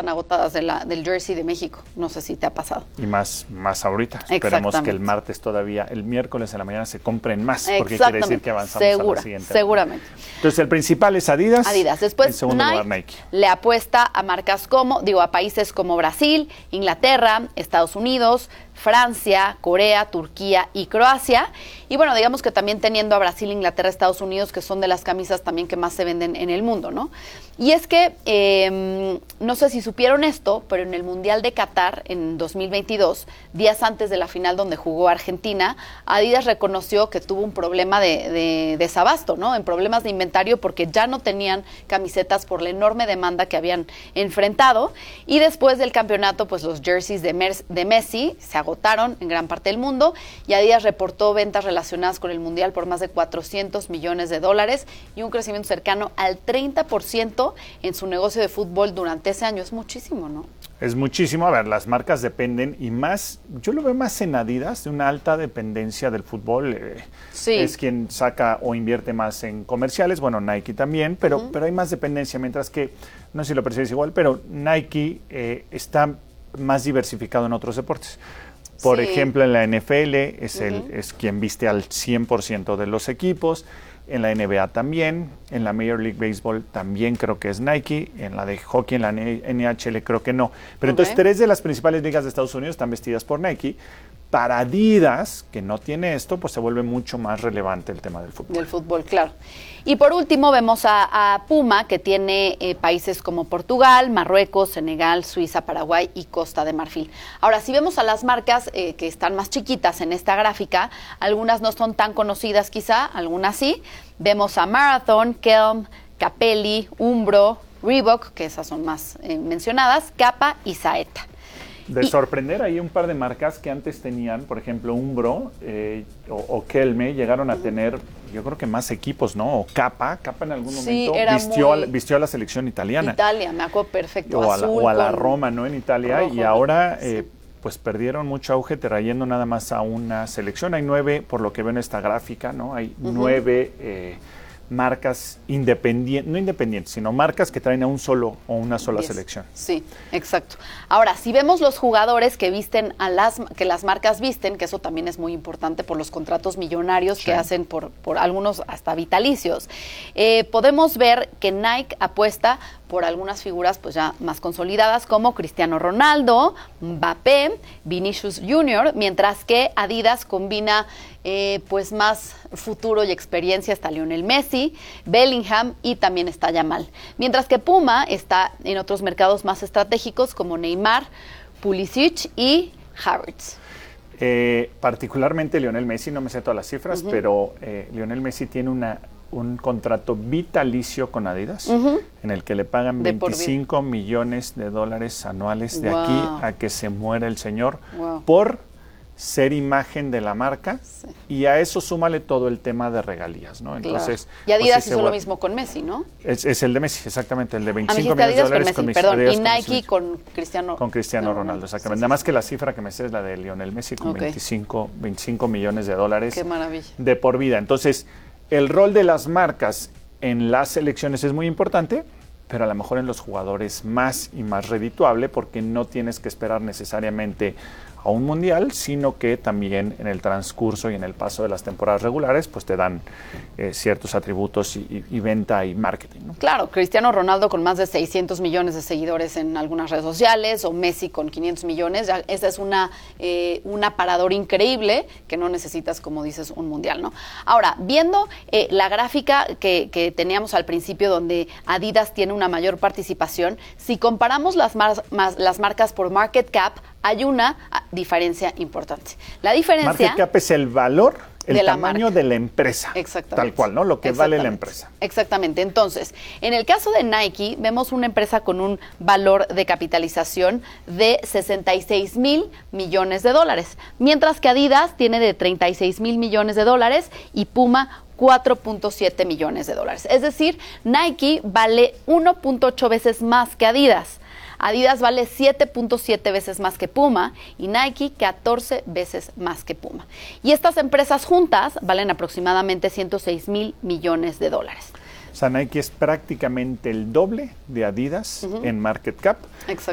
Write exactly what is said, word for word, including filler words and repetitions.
están agotadas de la, del jersey de México. No sé si te ha pasado. Y más, más ahorita. Esperemos que el martes todavía, el miércoles en la mañana se compren más, porque quiere decir que avanzamos Segura, a la siguiente. Seguramente. Entonces, el principal es Adidas. Adidas. Después, en segundo Nike, lugar, Nike le apuesta a marcas como, digo, a países como Brasil, Inglaterra, Estados Unidos, Francia, Corea, Turquía y Croacia. Y bueno, digamos que también teniendo a Brasil, Inglaterra, Estados Unidos, que son de las camisas también que más se venden en el mundo, ¿no? Y es que, eh, no sé si supieron esto, pero en el Mundial de Qatar en dos mil veintidós, días antes de la final donde jugó Argentina, Adidas reconoció que tuvo un problema de, de desabasto, ¿no? En problemas de inventario porque ya no tenían camisetas por la enorme demanda que habían enfrentado. Y después del campeonato, pues los jerseys de, Mer- de Messi se agotaron en gran parte del mundo y Adidas reportó ventas relacionadas con el Mundial por más de cuatrocientos millones de dólares y un crecimiento cercano al treinta por ciento en su negocio de fútbol durante ese año. Es muchísimo, ¿no? Es muchísimo. A ver, las marcas dependen y más, yo lo veo más en Adidas, de una alta dependencia del fútbol. Eh, sí. Es quien saca o invierte más en comerciales, bueno, Nike también, pero, Uh-huh. pero hay más dependencia, mientras que, no sé si lo percibes igual, pero Nike eh, está más diversificado en otros deportes. Por sí. ejemplo, en la N F L es, Uh-huh. el, es quien viste al cien por ciento de los equipos, en la N B A también, en la Major League Baseball también creo que es Nike, en la de hockey, en la N H L creo que no. Pero okay. Entonces tres de las principales ligas de Estados Unidos están vestidas por Nike. Para Adidas, que no tiene esto, pues se vuelve mucho más relevante el tema del fútbol. Del fútbol, claro. Y por último vemos a, a Puma, que tiene eh, países como Portugal, Marruecos, Senegal, Suiza, Paraguay y Costa de Marfil. Ahora, si vemos a las marcas eh, que están más chiquitas en esta gráfica, algunas no son tan conocidas quizá, algunas sí. Vemos a Marathon, Kelm, Capelli, Umbro, Reebok, que esas son más eh, mencionadas, Kappa y Saeta. De sorprender, hay un par de marcas que antes tenían, por ejemplo, Umbro eh, o, o Kelme, llegaron a tener, yo creo que más equipos, ¿no? O Kappa, Kappa en algún sí, momento vistió, muy... a, vistió a la selección italiana. Italia, me acuerdo perfecto. O a azul la, o a la con... Roma, ¿no? En Italia, rojo, y ahora sí. eh, pues perdieron mucho auge trayendo nada más a una selección. Hay nueve, por lo que veo en esta gráfica, ¿no? Hay uh-huh. nueve... Eh, marcas independientes, no independientes, sino marcas que traen a un solo o una sola yes. selección. Sí, exacto. Ahora, si vemos los jugadores que visten a las que las marcas visten, que eso también es muy importante por los contratos millonarios sí. que hacen por, por algunos hasta vitalicios, eh, podemos ver que Nike apuesta por algunas figuras pues ya más consolidadas como Cristiano Ronaldo, Mbappé, Vinicius junior, mientras que Adidas combina eh, pues más futuro y experiencia, está Lionel Messi, Bellingham y también está Yamal. Mientras que Puma está en otros mercados más estratégicos como Neymar, Pulisic y Havertz. Eh, particularmente Lionel Messi, no me sé todas las cifras, uh-huh. pero eh, Lionel Messi tiene una un contrato vitalicio con Adidas, uh-huh. en el que le pagan de veinticinco millones de dólares anuales de wow. aquí a que se muera el señor wow. por ser imagen de la marca sí. y a eso súmale todo el tema de regalías, ¿no? Entonces, claro. Y Adidas pues, sí hizo se... lo mismo con Messi, ¿no? Es, es el de Messi, exactamente, el de veinticinco ah, millones de Adidas dólares con Messi, con, perdón, Adidas y con Nike Messi. con Cristiano Con Cristiano no, Ronaldo, exactamente. Sí, sí, Nada más sí. que la cifra que me sé es la de Lionel Messi con okay. veinticinco millones de dólares. Qué maravilla. De por vida. Entonces, el rol de las marcas en las selecciones es muy importante, pero a lo mejor en los jugadores más y más redituable, porque no tienes que esperar necesariamente a un mundial, sino que también en el transcurso y en el paso de las temporadas regulares, pues te dan eh, ciertos atributos y, y, y venta y marketing, ¿no? Claro, Cristiano Ronaldo con más de seiscientos millones de seguidores en algunas redes sociales, o Messi con quinientos millones, ya esa es una, eh, un aparador increíble que no necesitas, como dices, un mundial, ¿no? Ahora, viendo eh, la gráfica que, que teníamos al principio, donde Adidas tiene una mayor participación, si comparamos las, mar- más, las marcas por market cap, hay una diferencia importante. La diferencia... Market cap es el valor, el de tamaño marca. de la empresa. Exactamente. Tal cual, ¿no? Lo que vale la empresa. Exactamente. Entonces, en el caso de Nike, vemos una empresa con un valor de capitalización de sesenta y seis mil millones de dólares, mientras que Adidas tiene de treinta y seis mil millones de dólares y Puma cuatro punto siete millones de dólares. Es decir, Nike vale uno punto ocho veces más que Adidas. Adidas vale siete punto siete veces más que Puma y Nike catorce veces más que Puma. Y estas empresas juntas valen aproximadamente ciento seis mil millones de dólares. O sea, Nike es prácticamente el doble de Adidas uh-huh. en market cap. Exacto.